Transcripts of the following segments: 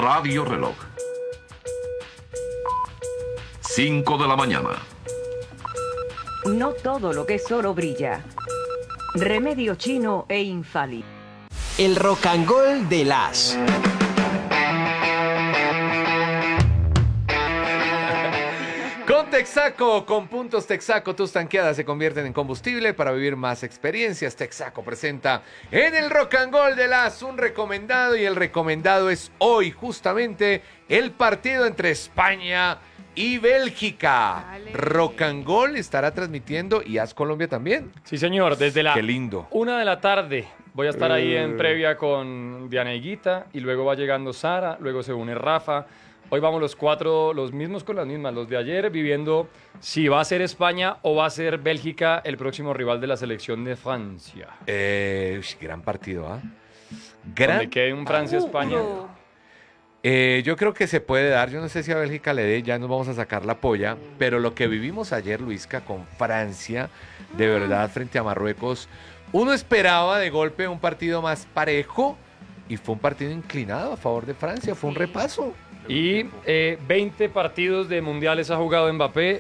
Radio Reloj. 5 de la mañana. No todo lo que es oro brilla. Remedio chino e infalible. El rock and roll de las. Con Texaco, con puntos Texaco, tus tanqueadas se convierten en combustible para vivir más experiencias. Texaco presenta en el Rock and Roll de las un recomendado, y el recomendado es hoy justamente el partido entre España y Bélgica. Dale. Rock and Roll estará transmitiendo y As Colombia también. Sí, señor, desde la Qué lindo. 1 de la tarde voy a estar ahí en previa con Diana Higuita y luego va llegando Sara, luego se une Rafa. Hoy vamos los cuatro, los mismos con las mismas, los de ayer, viviendo si va a ser España o va a ser Bélgica el próximo rival de la selección de Francia. Gran partido, ¿ah? Donde quede un Francia-España. Yo creo que se puede dar, yo no sé si a Bélgica le dé, ya nos vamos a sacar la polla, pero lo que vivimos ayer, Luisca, con Francia, de verdad, frente a Marruecos, uno esperaba de golpe un partido más parejo y fue un partido inclinado a favor de Francia, fue un repaso. Y 20 partidos de mundiales ha jugado Mbappé,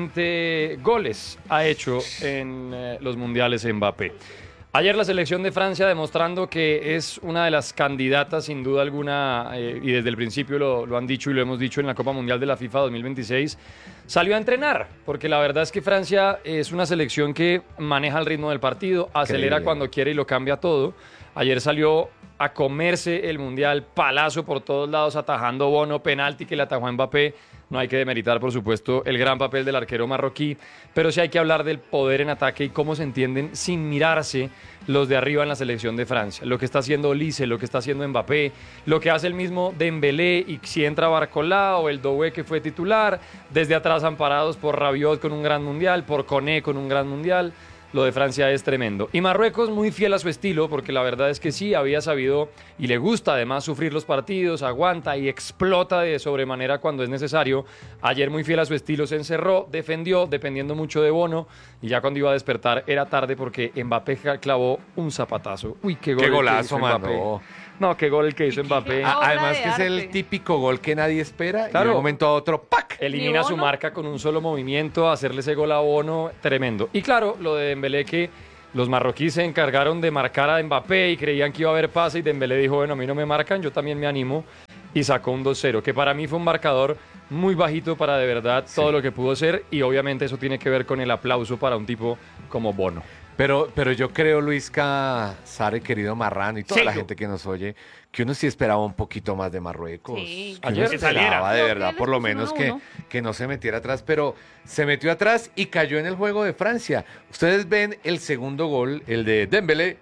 20 goles ha hecho en los mundiales Mbappé. Ayer la selección de Francia demostrando que es una de las candidatas sin duda alguna, y desde el principio lo han dicho y lo hemos dicho en la Copa Mundial de la FIFA 2026, salió a entrenar, porque la verdad es que Francia es una selección que maneja el ritmo del partido, acelera Increíble. cuando quiere y lo cambia todo. Ayer salió a comerse el Mundial, palazo por todos lados, atajando Bono, penalti que le atajó a Mbappé. No hay que demeritar, por supuesto, el gran papel del arquero marroquí, pero sí hay que hablar del poder en ataque y cómo se entienden sin mirarse los de arriba en la selección de Francia. Lo que está haciendo Olise, lo que está haciendo Mbappé, lo que hace el mismo Dembélé y si entra Barcola o el Doué que fue titular, desde atrás amparados por Rabiot con un gran mundial, por Koné con un gran mundial. Lo de Francia es tremendo. Y Marruecos muy fiel a su estilo, porque la verdad es que sí, había sabido y le gusta además sufrir los partidos, aguanta y explota de sobremanera cuando es necesario. Ayer muy fiel a su estilo, se encerró, defendió, dependiendo mucho de Bono, y ya cuando iba a despertar era tarde porque Mbappé clavó un zapatazo. Uy, qué gol. Qué el que golazo, hizo Mbappé. mano. No, qué gol el que hizo Mbappé. obra Además de que es el arte. típico gol que nadie espera, y Claro. de un momento a otro, ¡pac! Elimina Ni su Bono. marca con un solo movimiento, hacerle ese gol a Bono, tremendo. Y claro, lo de Dembélé, que los marroquíes se encargaron de marcar a Mbappé y creían que iba a haber pase, y Dembélé dijo, bueno, a mí no me marcan, yo también me animo, y sacó un 2-0, que para mí fue un marcador muy bajito para de verdad todo lo que pudo ser, y obviamente eso tiene que ver con el aplauso para un tipo como Bono. Pero yo creo, Luisca, Sare, querido Marrano, y toda Sí, la yo- gente que nos oye, que uno sí esperaba un poquito más de Marruecos. Sí. Que Ayer uno que esperaba, saliera. de Creo verdad, que por lo les puso menos 1-1. que no se metiera atrás, pero se metió atrás y cayó en el juego de Francia. Ustedes ven el segundo gol, el de Dembélé,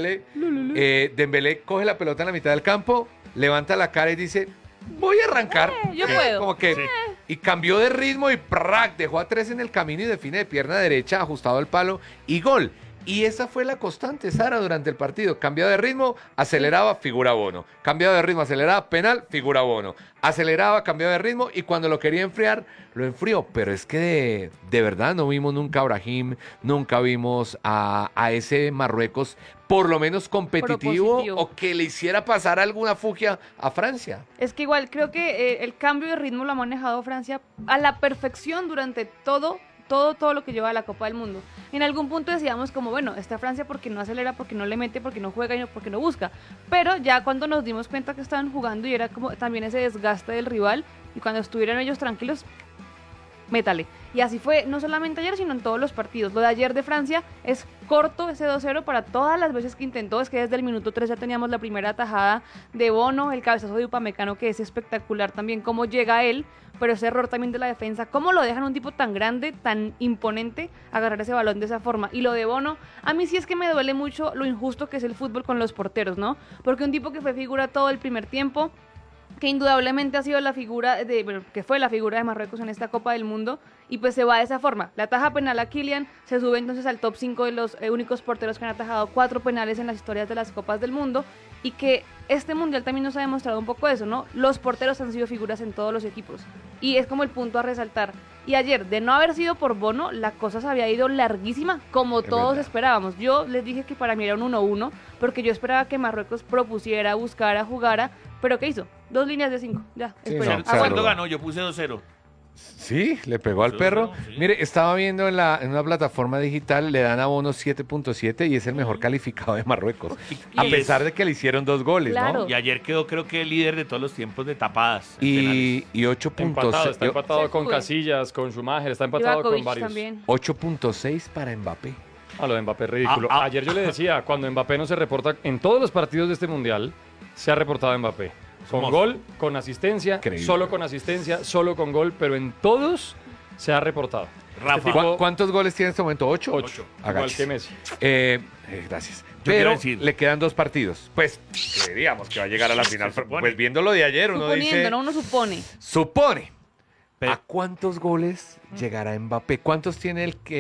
Dembélé coge la pelota en la mitad del campo, levanta la cara y dice, voy a arrancar. yo puedo. Como que, y cambió de ritmo y ¡prac! Dejó a 3 en el camino y define de pierna derecha, ajustado al palo y gol. Y esa fue la constante, Sara, durante el partido. Cambiaba de ritmo, aceleraba, figura Bono. Cambiaba de ritmo, aceleraba, penal, figura Bono. Aceleraba, cambiaba de ritmo y cuando lo quería enfriar, lo enfrió. Pero es que de verdad no vimos nunca a Brahim, nunca vimos a ese Marruecos por lo menos competitivo Propositivo. o que le hiciera pasar alguna fugia a Francia. Es que igual creo que el cambio de ritmo lo ha manejado Francia a la perfección durante todo lo que lleva a la Copa del Mundo. En algún punto decíamos como, bueno, está Francia porque no acelera, porque no le mete, porque no juega y porque no busca. Pero ya cuando nos dimos cuenta que estaban jugando y era como también ese desgaste del rival, y cuando estuvieran ellos tranquilos, métale. Y así fue no solamente ayer, sino en todos los partidos. Lo de ayer de Francia es corto, ese 2-0 para todas las veces que intentó. Es que desde el minuto 3 ya teníamos la primera tajada de Bono, el cabezazo de Upamecano, que es espectacular también cómo llega él, pero ese error también de la defensa, cómo lo dejan un tipo tan grande, tan imponente, agarrar ese balón de esa forma. Y lo de Bono, a mí sí es que me duele mucho lo injusto que es el fútbol con los porteros, ¿no? Porque un tipo que fue figura todo el primer tiempo, que indudablemente ha sido la figura que fue la figura de Marruecos en esta Copa del Mundo, y pues se va de esa forma. La ataja penal a Kylian, se sube entonces al top 5 de los únicos porteros que han atajado 4 penales en las historias de las Copas del Mundo, y que este mundial también nos ha demostrado un poco eso, ¿no? Los porteros han sido figuras en todos los equipos y es como el punto a resaltar. Y ayer, de no haber sido por Bono, la cosa se había ido larguísima, como todos verdad. esperábamos. Yo les dije que para mí era un 1-1, porque yo esperaba que Marruecos propusiera, buscara, jugara, pero ¿qué hizo? 2 líneas de 5, ya, Sí, espera. no, Aguanta. ¿Cuándo ganó? Yo puse 2-0. Sí, le pegó al Sí, perro. sí. Mire, estaba viendo en una plataforma digital, le dan a Bono 7.7 y es el mejor calificado de Marruecos. A Y pesar de que le hicieron 2 goles, Claro. ¿no? Y ayer quedó, creo que, el líder de todos los tiempos de tapadas. en Y penales. 8.6 Está empatado Se con fue. Casillas, con Schumacher, está empatado con Livakovic varios. también. 8.6 para Mbappé. A lo de Mbappé es ridículo. Ah, ah. Ayer yo le decía, cuando Mbappé no se reporta, en todos los partidos de este mundial, se ha reportado Mbappé. Con Somos- gol, con asistencia, Increíble. solo con asistencia, solo con gol, pero en todos se ha reportado. Rafa, tipo- ¿Cuántos goles tiene en este momento? ¿8? 8, igual Agaches. que Messi. Gracias. quiero Pero decir- le quedan 2 partidos. Pues creeríamos que va a llegar a la final. supone. Pues viendo lo de ayer, uno Suponiendo, dice... ¿no? Uno supone. Supone. Pero- ¿A cuántos goles llegará Mbappé? ¿Cuántos tiene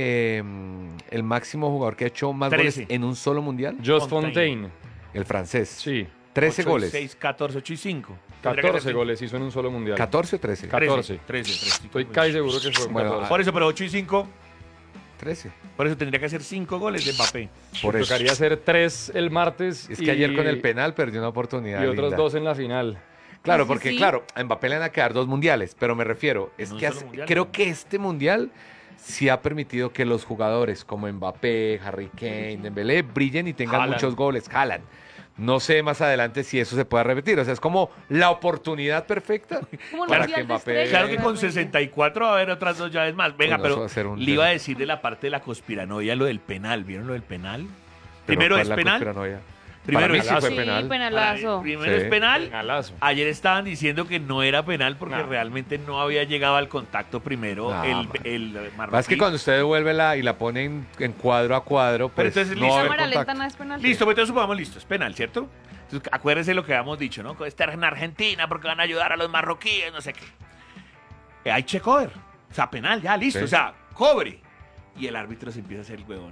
el máximo jugador que ha hecho más 13. goles en un solo mundial? Just Fontaine. Fontaine, El francés. sí. 13 8 y goles. 6, 14, 8 y 5. 14 goles hizo en un solo mundial. 14 o 13. 14. 13. Estoy casi seguro que fue Bueno, 14. Por eso, pero 8 y 5. 13. Por eso tendría que ser 5 goles de Mbappé. Por eso. Tocaría hacer 3 el martes. Es que ayer con el penal perdió una oportunidad. Y otros linda. 2 en la final. Claro, Sí, porque sí. claro, a Mbappé le van a quedar 2 mundiales, pero me refiero, es En un que solo mundial, creo ¿no? que este mundial sí ha permitido que los jugadores como Mbappé, Harry Kane, Dembélé brillen y tengan Haaland. muchos goles. Haaland. No sé más adelante si eso se pueda repetir. O sea, es como la oportunidad perfecta Como un para mundial que de Mbappé... estrellas, Claro que con realmente. 64 va a haber otras 2 llaves más. Venga, Bueno, eso pero va a ser un le iba a tema. decir de la parte de la conspiranoia lo del penal. ¿Vieron lo del penal? Pero Primero ¿cuál es la penal. conspiranoia? Primero Para mí es sí fue Sí, penal. penalazo. Primero Sí. es penal. Penalazo. Ayer estaban diciendo que no era penal porque No. realmente no había llegado al contacto primero No, man. el marroquí. Es que cuando usted devuelve y la pone en cuadro a cuadro, Pero pues entonces no va a haber Cámara lenta contacto. no es penal. Listo, pues entonces supongamos listo, es penal, ¿cierto? Entonces acuérdense lo que habíamos dicho, ¿no? Estar en Argentina porque van a ayudar a los marroquíes, no sé qué. Hay check-over. O sea, penal, ya, listo. Sí. O sea, cobre. Y el árbitro se empieza a hacer el huevón.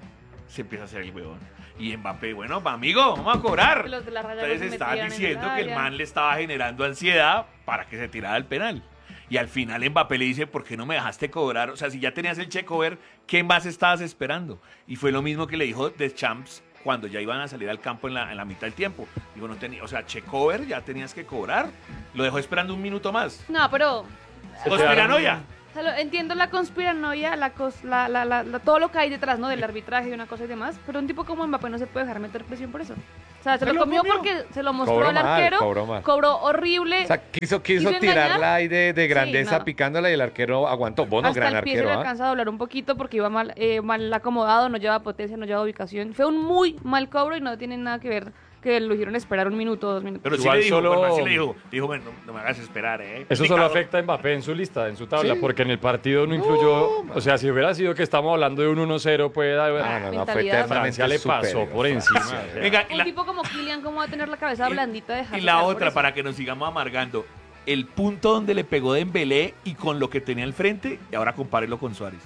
Y Mbappé, bueno, amigo, vamos a cobrar. Los de la raya Entonces los estaban metían en diciendo que el área. man le estaba generando ansiedad para que se tirara el penal. Y al final Mbappé le dice, ¿por qué no me dejaste cobrar? O sea, si ya tenías el check-over, ¿qué más estabas esperando? Y fue lo mismo que le dijo Deschamps cuando ya iban a salir al campo en la mitad del tiempo. Digo, no tenía, o sea, check-over, ya tenías que cobrar. Lo dejó esperando un minuto más. No, pero Conspiranoia. o sea, entiendo la conspiranoia, todo lo que hay detrás, ¿no? Del arbitraje y una cosa y demás, pero un tipo como Mbappé no se puede dejar meter presión por eso. O sea, se lo comió porque se lo mostró Cobró al mal, arquero, cobró mal. cobró horrible, O sea, quiso ¿Quiso tirarla engañar? ahí de grandeza no. picándola y el arquero aguantó. Bueno, hasta gran el pie se arquero, le ¿ah? alcanza a doblar un poquito porque iba mal acomodado, no lleva potencia, no lleva ubicación. Fue un muy mal cobro y no tiene nada que ver que lo hicieron esperar un minuto o 2 minutos. Pero sí Igual le dijo, solo- bueno, así le dijo, bueno, no me hagas esperar, Eso solo afecta a Mbappé en su lista, en su tabla, Sí. porque en el partido no incluyó. O sea, si hubiera sido que estamos hablando de un 1-0, puede dar. No, fue Mentalidad. eternamente Francia le pasó superior. por encima. Venga, y Un la, tipo como Kylian, ¿cómo va a tener la cabeza blandita de y dejarse la pegar por otra, eso? para que nos sigamos amargando, el punto donde le pegó Dembélé y con lo que tenía al frente, y ahora compárelo con Suárez.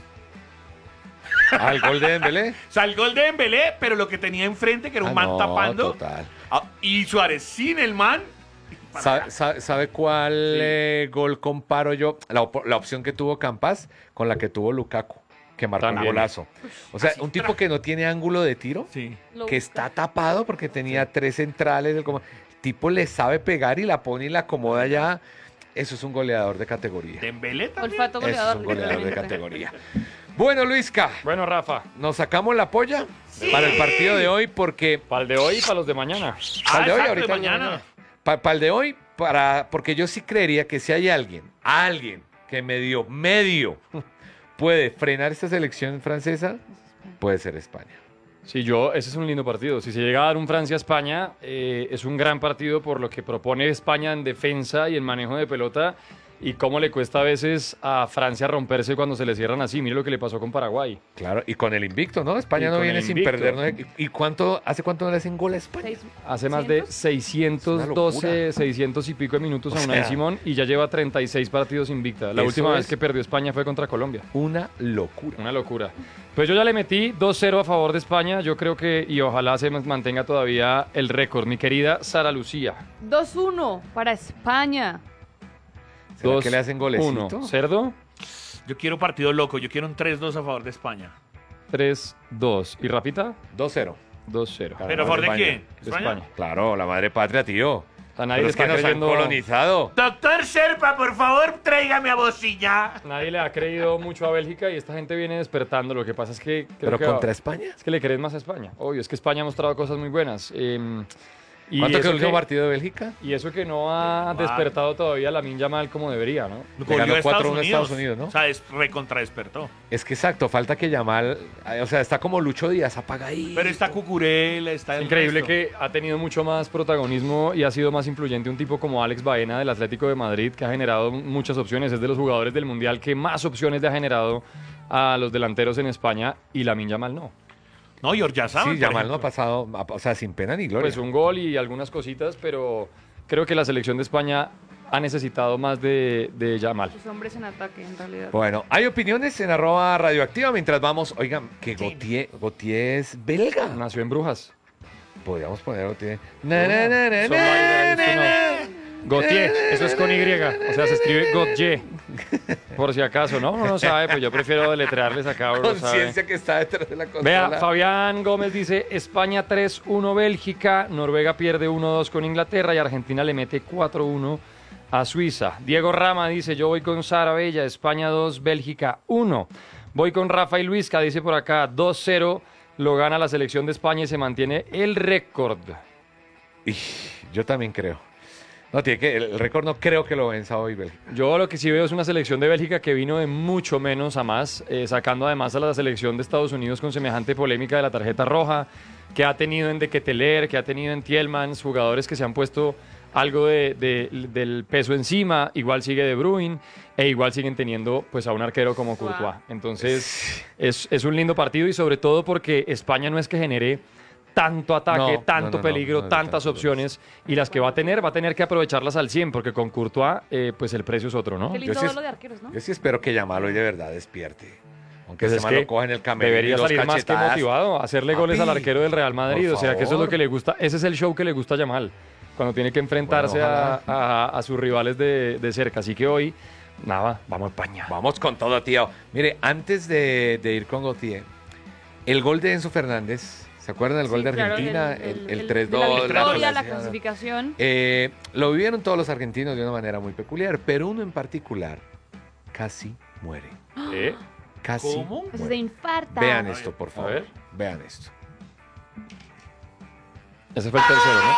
Ah, el gol de Dembélé. O sea, el gol de Dembélé, pero lo que tenía enfrente, que era un man no, tapando. Total. Y Suárez sin el man. ¿Sabe cuál gol comparo yo? La opción que tuvo Campas con la que tuvo Lukaku, que marcó un También. golazo. O sea, Así, un tipo que no tiene ángulo de tiro, Sí. Lo que busca. está tapado porque tenía 3 centrales. El tipo le sabe pegar y la pone y la acomoda ya. Eso es un goleador de categoría. Dembélé también. Olfato Eso es goleador. un goleador de literalmente. categoría. Bueno, Luisca, Bueno, Rafa, nos sacamos la polla para el partido de hoy porque para el de hoy y para los de mañana. Para el de hoy, exacto, ahorita mañana. Para el de hoy, porque yo sí creería que si hay alguien que medio puede frenar esta selección francesa, puede ser España. Sí, ese es un lindo partido. Si se llega a dar un Francia-España, es un gran partido por lo que propone España en defensa y en manejo de pelota y cómo le cuesta a veces a Francia romperse cuando se le cierran así. Mire lo que le pasó con Paraguay. Claro, y con el invicto, ¿no? España Y no con viene el sin invicto. perder. ¿No? ¿Y hace cuánto no le hacen gol a España? Seis- Hace más de 600. 612, 600 y pico de minutos a O Unai sea, Simón y ya lleva 36 partidos invicta. La eso última vez es- que perdió España fue contra Colombia. Una locura. Una locura. Pues yo ya le metí 2-0 a favor de España. Yo creo que, y ojalá se mantenga todavía el récord. Mi querida Sara Lucía. 2-1 para España. ¿Será que le hacen golecito? 1. Cerdo, Yo quiero partido loco, yo quiero un 3-2 a favor de España. 3-2. ¿Y Rapita? 2-0. 2-0. Claro. ¿Pero a favor de España. quién? De España. Claro, la madre patria, tío. A nadie Pero le es que está nos han creyendo. colonizado. Doctor Serpa, por favor, tráigame a Bocilla. Nadie le ha creído mucho a Bélgica y esta gente viene despertando. Lo que pasa es que creo ¿Pero que contra España? es que le crees más a España. Obvio, es que España ha mostrado cosas muy buenas. Y ¿Cuánto quedó eso el último que- partido de Bélgica? Y eso que no ha despertado todavía la Lamine Yamal como debería, ¿no? Le ganó Volvió a 4-1 a Estados Unidos, ¿no? O sea, recontra despertó. Es que exacto, falta que Yamal, o sea, está como Lucho Díaz, apagadito. Pero está Cucurella, está Es el increíble resto. que ha tenido mucho más protagonismo y ha sido más influyente un tipo como Alex Baena del Atlético de Madrid, que ha generado muchas opciones. Es de los jugadores del Mundial que más opciones le ha generado a los delanteros en España y Lamine Yamal no. No, y Oyarzabal, Sí, por Yamal no ha ejemplo. pasado, o sea, sin pena ni gloria. Pues un gol y algunas cositas, pero creo que la selección de España ha necesitado más de Yamal. Sus hombres en ataque, en realidad. Bueno, hay opiniones en @radioactiva mientras vamos. Oigan, que Gautier es belga. Nació en Brujas. Podríamos poner Gautier. Gautier, eso es con Y, o sea, se escribe Gautier. Por si acaso, ¿no? Uno no sabe, pues yo prefiero deletrearles acá. Uno sabe. Conciencia que está detrás de la consola. Vea, Fabián Gómez dice, España 3-1 Bélgica, Noruega pierde 1-2 con Inglaterra y Argentina le mete 4-1 a Suiza. Diego Rama dice, yo voy con Sara Bella, España 2, Bélgica 1. Voy con Rafa y Luisca, dice por acá, 2-0, lo gana la selección de España y se mantiene el récord. Y yo también creo. No, tiene que, el récord no creo que lo venza hoy Bélgica. Yo lo que sí veo es una selección de Bélgica que vino de mucho menos a más, sacando además a la selección de Estados Unidos con semejante polémica de la tarjeta roja, que ha tenido en De Ketelaere, que ha tenido en Tielemans, jugadores que se han puesto algo del peso encima, igual sigue De Bruyne, e igual siguen teniendo pues a un arquero como Courtois. Entonces es un lindo partido y sobre todo porque España no es que genere tanto ataque, No, tanto no, peligro, no, tantas tanto. opciones, y las que va a tener que aprovecharlas al 100, porque con Courtois, pues el precio es otro, ¿no? Qué lindo Yo sí duelo de arqueros, ¿no? Yo sí espero que Yamal hoy de verdad despierte. Aunque Pues se es man que lo coja en el camerino. debería y dos salir más que cachetadas. motivado, hacerle goles al Papi, arquero del Real Madrid, por o sea que eso es lo favor. que le gusta, ese es el show que le gusta a Yamal, cuando tiene que enfrentarse Bueno, a sus rivales de cerca, así que hoy, nada, vamos a España. Vamos con todo, tío. Mire, antes de ir con Gautier, el gol de Enzo Fernández, ¿se acuerdan del gol de claro, Argentina? el de 3-2. la victoria, la clasificación. clasificación. Lo vivieron todos los argentinos de una manera muy peculiar, pero uno en particular casi muere. ¿Eh? Casi ¿Cómo? Pues muere. se infarta. Vean esto, por favor. ver. Vean esto. Ese fue el tercero, ¿no?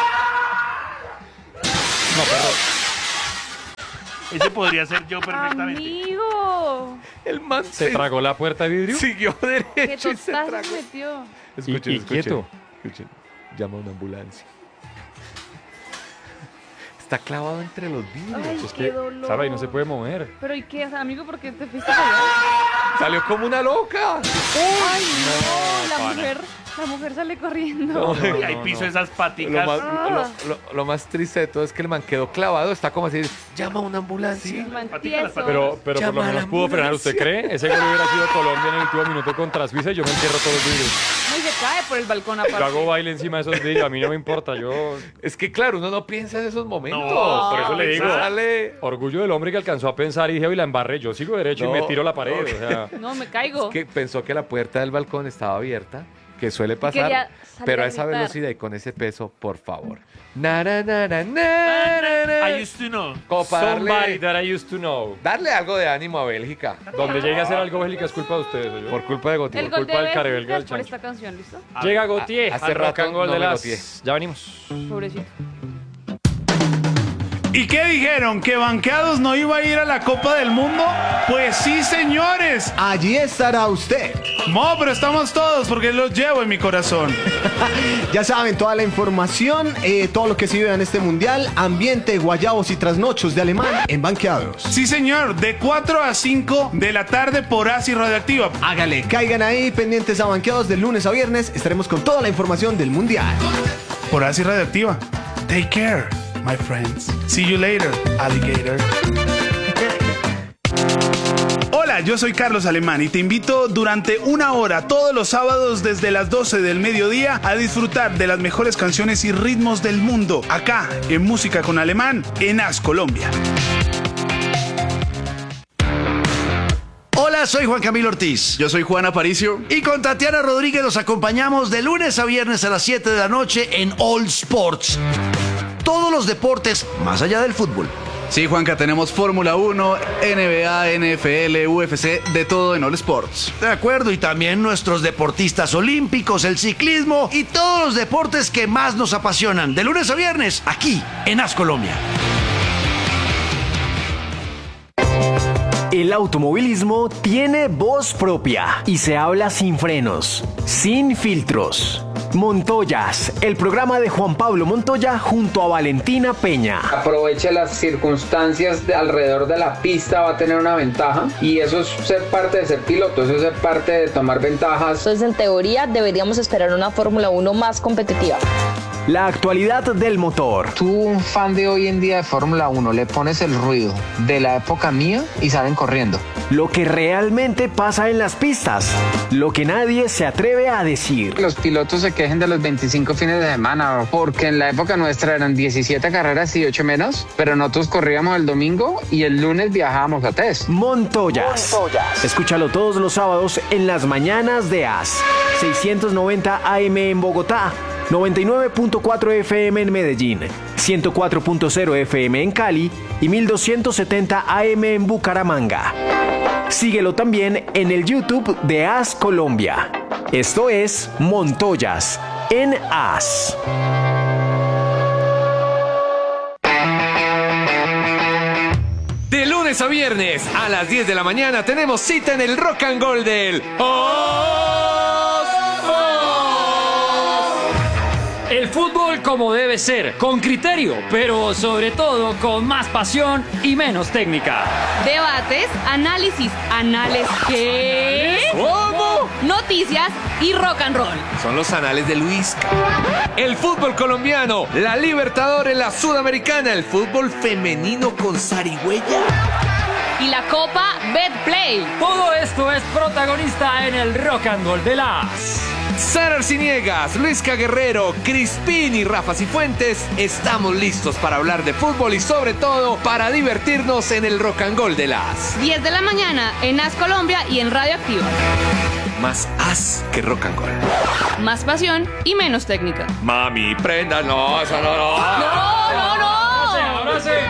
No, perdón. Ese podría ser yo perfectamente. Amigo, El man ¿Se tragó la puerta de vidrio? siguió qué derecho y se tostazo tragó. se metió. Escuchen, Y escuchen, quieto. escuchen. Llama a una ambulancia. Está clavado entre los vidrios. Ay, Es qué que, dolor. Sara, y no se puede mover. Pero ¿y qué? O sea, amigo, ¿por qué te fuiste para allá? Salió como una loca. Ay, no, la mujer sale corriendo. Y ahí piso esas Lo paticas. más, Ah. lo más triste de todo es que el man quedó clavado. Está como así, llama a una ambulancia. Man, patica las tieso. Pero por Llama lo a la menos pudo frenar, ¿usted cree? Ese gol hubiera sido Colombia en el último minuto contra Suiza y yo me entierro todos los vidrios. No, y se cae por el balcón Yo hago aparte. baile encima de esos vidrios, a mí no me importa, yo... Es que claro, uno no piensa en esos momentos. No, por eso le digo. Sale- Orgullo del hombre que alcanzó a pensar y dije, hoy la embarré, yo sigo derecho No, y me tiro a la pared, no. o sea... No, me caigo. que pensó que la puerta del balcón estaba abierta, que suele quería pasar, salir pero a a esa gritar. velocidad y con ese peso, por favor. Na, na, na, na, na, na, na. I used to know. Como para Somebody darle, that I used to know. darle algo de ánimo a Bélgica. Donde llegue a hacer algo Bélgica es culpa de ustedes, ¿o yo? Por culpa de Gautier. El por gol de culpa del Bélgica carebelga del es por chancho. esta canción, ¿listo? Llega Gautier, hace al rock rato and roll no de me las... Gautier. Ya venimos. Pobrecito. ¿Y qué dijeron? ¿Que Banqueados no iba a ir a la Copa del Mundo? Pues sí, señores. Allí estará usted. No, pero estamos todos porque los llevo en mi corazón. Ya saben, toda la información, todo lo que se vive en este mundial, ambiente, guayabos y trasnochos de Alemán en Banqueados. Sí, señor, de 4 a 5 de la tarde por ASI Radioactiva. Hágale, caigan ahí pendientes a Banqueados de lunes a viernes. Estaremos con toda la información del mundial. Por ASI Radioactiva. Take care, my friends. See you later, alligator. Hola, yo soy Carlos Alemán y te invito durante 1 hora todos los sábados desde las 12 del mediodía a disfrutar de las mejores canciones y ritmos del mundo, acá en Música con Alemán, en AS Colombia. Hola, soy Juan Camilo Ortiz. Yo soy Juan Aparicio. Y con Tatiana Rodríguez los acompañamos de lunes a viernes a las 7 de la noche en All Sports. Todos los deportes más allá del fútbol. Sí, Juanca, tenemos Fórmula 1, NBA, NFL, UFC, de todo en All Sports. De acuerdo, y también nuestros deportistas olímpicos, el ciclismo y todos los deportes que más nos apasionan. De lunes a viernes, aquí en AS Colombia. El automovilismo tiene voz propia y se habla sin frenos, sin filtros. Montoyas, el programa de Juan Pablo Montoya junto a Valentina Peña. Aproveche las circunstancias alrededor de la pista, va a tener una ventaja y eso es ser parte de ser piloto, eso es ser parte de tomar ventajas. Entonces, en teoría, deberíamos esperar una Fórmula 1 más competitiva. La actualidad del motor. Tú, un fan de hoy en día de Fórmula 1, le pones el ruido de la época mía y salen corriendo. Lo que realmente pasa en las pistas. Lo que nadie se atreve a decir. Los pilotos se quejen de los 25 fines de semana, porque en la época nuestra eran 17 carreras y 8 menos, pero nosotros corríamos el domingo y el lunes viajábamos a test. Montoyas. Escúchalo todos los sábados en las mañanas de AS. 690 AM en Bogotá. 99.4 FM en Medellín, 104.0 FM en Cali y 1270 AM en Bucaramanga. Síguelo también en el YouTube de AS Colombia. Esto es Montoyas en AS. De lunes a viernes a las 10 de la mañana tenemos cita en el Rock and Roll del El fútbol como debe ser, con criterio, pero sobre todo con más pasión y menos técnica. Debates, análisis, ¿qué? ¿Cómo? Noticias y rock and roll. Son los anales de Luis. El fútbol colombiano, la Libertadores, la Sudamericana, el fútbol femenino con zarigüeya. Y la Copa Betplay. Todo esto es protagonista en el Rock and Roll de las... Sara Arciniegas, Luisca Guerrero, Crispín y Rafa Cifuentes, estamos listos para hablar de fútbol y sobre todo para divertirnos en el Rock and Roll de las 10 de la mañana en AS Colombia y en Radio Activa. Más as que rock and roll. Más pasión y menos técnica. Mami, prenda, no, eso no. No. Ahora sí.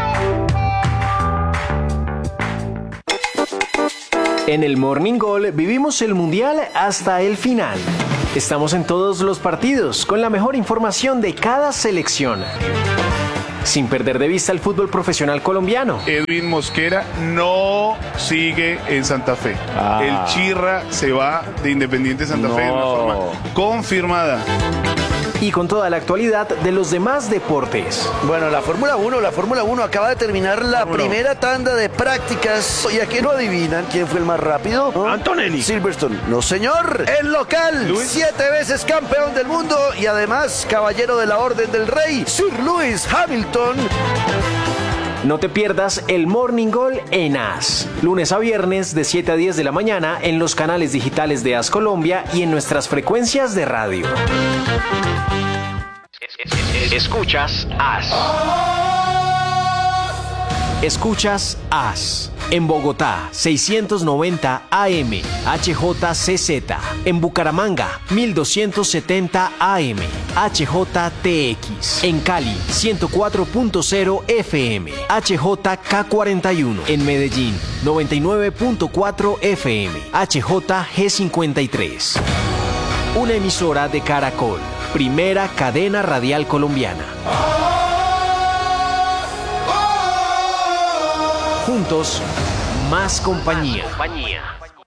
En el Morning Goal vivimos el Mundial hasta el final. Estamos en todos los partidos con la mejor información de cada selección. Sin perder de vista el fútbol profesional colombiano. Edwin Mosquera no sigue en Santa Fe. El Chirra se va de Independiente Santa Fe de una forma confirmada. Y con toda la actualidad de los demás deportes. Bueno, la Fórmula 1 acaba de terminar la primera tanda de prácticas. ¿Y a qué no adivinan quién fue el más rápido? ¿No? Antonelli. Silverstone. No, señor. El local. 7 veces campeón del mundo y además caballero de la Orden del Rey, Sir Lewis Hamilton. No te pierdas el Morning Goal en AS. Lunes a viernes de 7 a 10 de la mañana en los canales digitales de AS Colombia y en nuestras frecuencias de radio. Escuchas AS. Escuchas AS. En Bogotá, 690 AM, HJCZ. En Bucaramanga, 1270 AM, HJTX. En Cali, 104.0 FM, HJK41. En Medellín, 99.4 FM, HJG53. Una emisora de Caracol, primera cadena radial colombiana. Juntos, más compañía.